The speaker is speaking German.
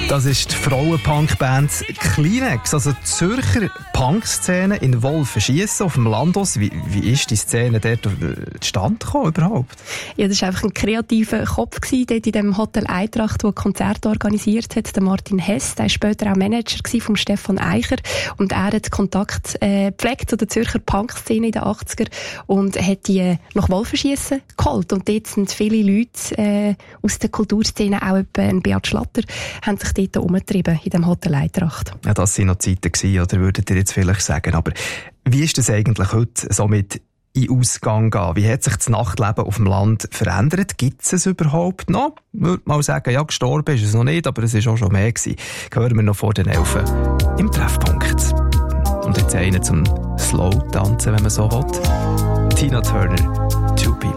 Das ist die Frauenpunk-Band Kleenex, also die Zürcher Punk-Szene in Wolfenschiessen auf dem Landhaus. Wie ist die Szene dort zustande gekommen überhaupt? Ja, das war einfach ein kreativer Kopf dort in dem Hotel Eintracht, der Konzerte organisiert hat. Der Martin Hess, der war später auch Manager von Stefan Eicher und er hat Kontakt gepflegt zu der Zürcher Punk-Szene in den 80er und hat die nach Wolfenschiessen geholt. Und dort sind viele Leute aus der Kulturszene, auch etwa ein Beat Schlatter, haben sich dort umgetrieben in dem Hotel Eintracht. Ja, das waren noch Zeiten gewesen, oder würdet ihr jetzt vielleicht sagen. Aber wie ist das eigentlich heute so mit in Ausgang gehen? Wie hat sich das Nachtleben auf dem Land verändert? Gibt es überhaupt noch? Ich würde mal sagen, ja, gestorben ist es noch nicht, aber es war auch schon mehr gewesen. Hören wir noch vor den 11 im Treffpunkt. Und jetzt einen zum Slow-Tanzen, wenn man so will. Tina Turner, Two People.